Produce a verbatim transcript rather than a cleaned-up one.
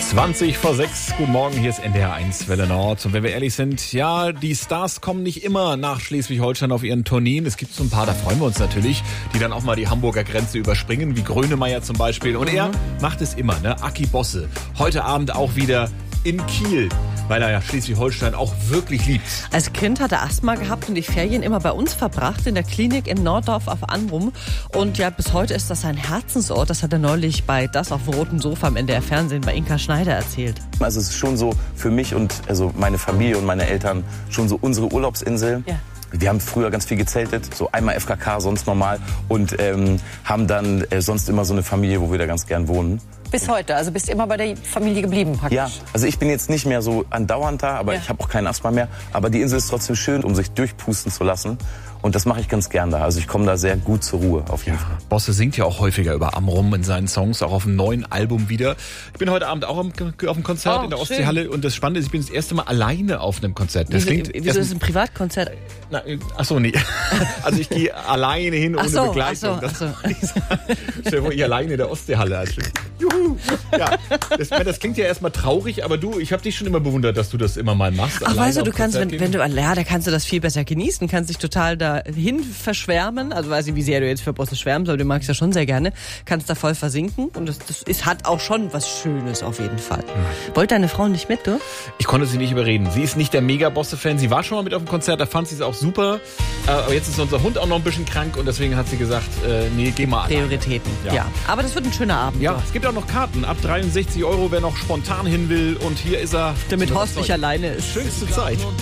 zwanzig vor sechs. Guten Morgen, hier ist N D R eins Welle Nord. Und wenn wir ehrlich sind, ja, die Stars kommen nicht immer nach Schleswig-Holstein auf ihren Tourneen. Es gibt so ein paar, da freuen wir uns natürlich, die dann auch mal die Hamburger Grenze überspringen, wie Grönemeyer zum Beispiel. Und er macht es immer, ne? Aki Bosse. Heute Abend auch wieder in Kiel, weil er ja Schleswig-Holstein auch wirklich liebt. Als Kind hat er Asthma gehabt und die Ferien immer bei uns verbracht, in der Klinik in Norddorf auf Amrum. Und ja, bis heute ist das sein Herzensort. Das hat er neulich bei Das auf dem roten Sofa im N D R-Fernsehen bei Inka Schneider erzählt. Also es ist schon so für mich und also meine Familie und meine Eltern schon so unsere Urlaubsinsel. Ja. Wir haben früher ganz viel gezeltet, so einmal F K K, sonst normal. Und ähm, haben dann äh, sonst immer so eine Familie, wo wir da ganz gern wohnen. Bis heute, also bist immer bei der Familie geblieben praktisch? Ja, also ich bin jetzt nicht mehr so andauernd da, aber ja. ich habe auch keinen Asthma mehr. Aber die Insel ist trotzdem schön, um sich durchpusten zu lassen. Und das mache ich ganz gern da. Also ich komme da sehr gut zur Ruhe, auf jeden ja. Fall. Bosse singt ja auch häufiger über Amrum in seinen Songs, auch auf dem neuen Album wieder. Ich bin heute Abend auch auf dem Konzert oh, in der Ostseehalle. Schön. Und das Spannende ist, ich bin das erste Mal alleine auf einem Konzert. Das wieso klingt wieso ist es ein Privatkonzert? Na, ach so, nee. Also ich gehe alleine hin, ohne so, Begleitung. Ach so, ach so. Stell dir vor, ihr alleine in der Ostseehalle. Also, juhu. Ja, das, das klingt ja erstmal traurig, aber du, ich habe dich schon immer bewundert, dass du das immer mal machst. Ach, weißt du, du kannst, wenn, wenn du, ja, da kannst du das viel besser genießen, kannst dich total dahin verschwärmen, also weiß ich, wie sehr du jetzt für Bosse schwärmst, aber du magst ja schon sehr gerne, kannst da voll versinken und das, das ist, hat auch schon was Schönes auf jeden Fall. Mhm. Wollte deine Frau nicht mit, du? Ich konnte sie nicht überreden. Sie ist nicht der Mega-Bosse-Fan, sie war schon mal mit auf dem Konzert, da fand sie es auch super, aber jetzt ist unser Hund auch noch ein bisschen krank und deswegen hat sie gesagt, äh, nee, geh mal allein. Prioritäten, ja. ja. Aber das wird ein schöner Abend. Ja, so. Es gibt auch noch Karten, ab dreiundsechzig Euro, wer noch spontan hin will und hier ist er. Damit Horst nicht alleine ist. Schönste Zeit.